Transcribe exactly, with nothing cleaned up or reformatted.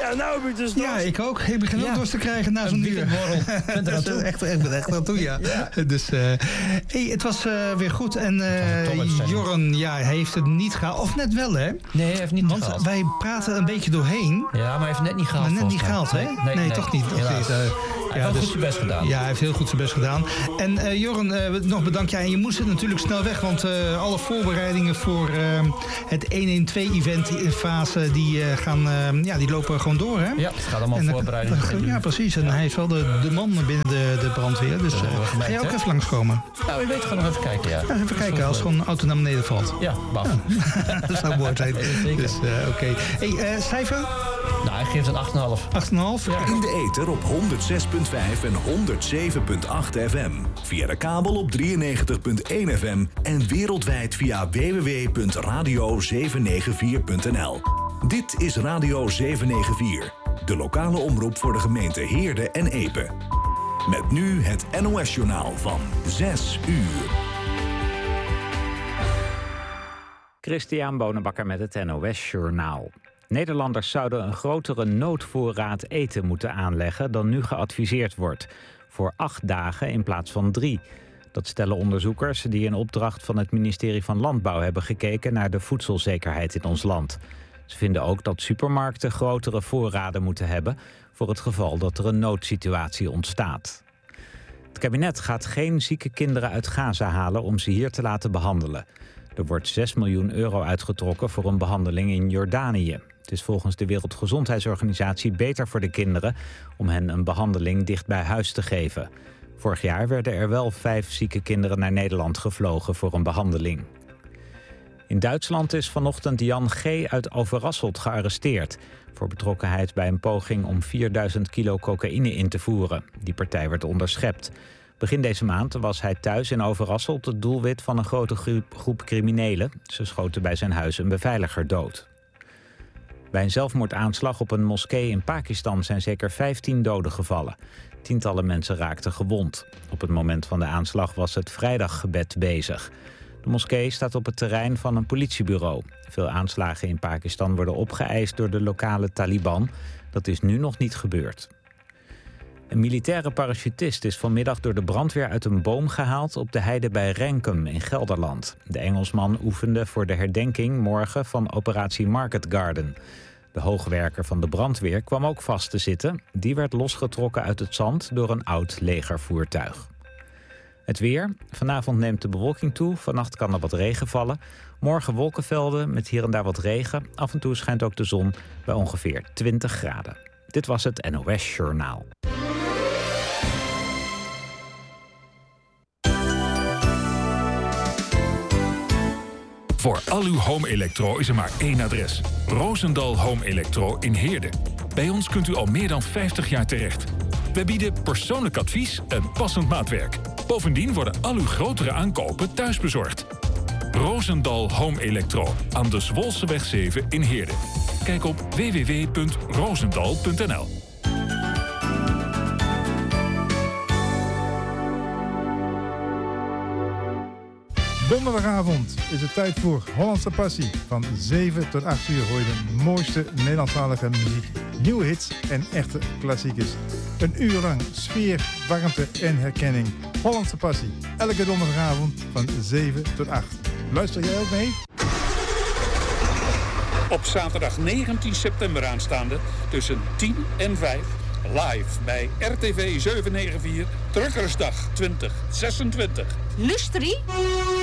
Ja, nou heb ik dus Ja, ik ook. Ik begin ook Ja. dorst te krijgen na zo'n uur. Bent er aan toe? Echt, echt, echt aan toe, ja. Ja. Dus, uh, hey, het was uh, weer goed. En uh, Jorren, ja, hij heeft het niet gehaald. Of net wel, hè? Nee, hij heeft niet Want gehaald. wij praten een beetje doorheen. Ja, maar hij heeft net niet gehaald. Maar net niet gehaald, hè? Nee, nee, nee, toch niet. Toch niet. Uh, Hij heeft ja, dus, goed zijn best gedaan. Ja, hij heeft heel goed zijn best gedaan. En uh, Jorren, uh, nog bedankt. Ja, en je moest het natuurlijk snel weg, want uh, alle voorbereidingen voor uh, het honderdtwaalf-event fase, die, uh, gaan, uh, ja, die lopen gewoon door, hè? Ja, het gaat allemaal en, voorbereidingen. Uh, ja, precies. En ja. hij is wel de, de man binnen de, de brandweer. Dus uh, ga je ook he? even langskomen? Nou, we weten gewoon nog even kijken, ja. ja even kijken, als zo'n auto naar beneden valt. Ja, baf. Ja. Dat zou mooi zijn. Dus, uh, oké. Okay. Hey, uh, cijfer? Nou, hij geeft een acht komma vijf. acht komma vijf? Ja. In de ether op honderd zes komma vijf en honderd zeven komma acht F M. Via de kabel op drieënnegentig komma één F M. En wereldwijd via w w w punt radio zeven negen vier punt n l. Dit is Radio zeven negen vier. De lokale omroep voor de gemeente Heerde en Epe. Met nu het N O S-journaal van zes uur. Christian Bonenbakker met het N O S-journaal. Nederlanders zouden een grotere noodvoorraad eten moeten aanleggen dan nu geadviseerd wordt. Voor acht dagen in plaats van drie. Dat stellen onderzoekers die in opdracht van het ministerie van Landbouw hebben gekeken naar de voedselzekerheid in ons land. Ze vinden ook dat supermarkten grotere voorraden moeten hebben voor het geval dat er een noodsituatie ontstaat. Het kabinet gaat geen zieke kinderen uit Gaza halen om ze hier te laten behandelen. Er wordt zes miljoen euro uitgetrokken voor een behandeling in Jordanië. Het is volgens de Wereldgezondheidsorganisatie beter voor de kinderen om hen een behandeling dicht bij huis te geven. Vorig jaar werden er wel vijf zieke kinderen naar Nederland gevlogen voor een behandeling. In Duitsland is vanochtend Jan G. uit Overasselt gearresteerd voor betrokkenheid bij een poging om vierduizend kilo cocaïne in te voeren. Die partij werd onderschept. Begin deze maand was hij thuis in Overasselt het doelwit van een grote groep, groep criminelen. Ze schoten bij zijn huis een beveiliger dood. Bij een zelfmoordaanslag op een moskee in Pakistan zijn zeker vijftien doden gevallen. Tientallen mensen raakten gewond. Op het moment van de aanslag was het vrijdaggebed bezig. De moskee staat op het terrein van een politiebureau. Veel aanslagen in Pakistan worden opgeëist door de lokale Taliban. Dat is nu nog niet gebeurd. Een militaire parachutist is vanmiddag door de brandweer uit een boom gehaald op de heide bij Renkum in Gelderland. De Engelsman oefende voor de herdenking morgen van operatie Market Garden. De hoogwerker van de brandweer kwam ook vast te zitten. Die werd losgetrokken uit het zand door een oud legervoertuig. Het weer. Vanavond neemt de bewolking toe. Vannacht kan er wat regen vallen. Morgen wolkenvelden met hier en daar wat regen. Af en toe schijnt ook de zon bij ongeveer twintig graden. Dit was het N O S-journaal. Voor al uw home electro is er maar één adres. Roosendal Home Electro in Heerde. Bij ons kunt u al meer dan vijftig jaar terecht. We bieden persoonlijk advies en passend maatwerk. Bovendien worden al uw grotere aankopen thuisbezorgd. Roosendal Home Electro aan de Zwolseweg zeven in Heerde. Kijk op w w w punt roosendal punt n l. Donderdagavond is het tijd voor Hollandse Passie. Van zeven tot acht uur hoor je de mooiste Nederlandstalige muziek, nieuwe hits en echte klassiekers. Een uur lang sfeer, warmte en herkenning. Hollandse Passie, elke donderdagavond van zeven tot acht. Luister jij ook mee? Op zaterdag negentien september aanstaande tussen tien en vijf live bij R T V zeven negen vier Truckersdag twintig zesentwintig. Lustrie?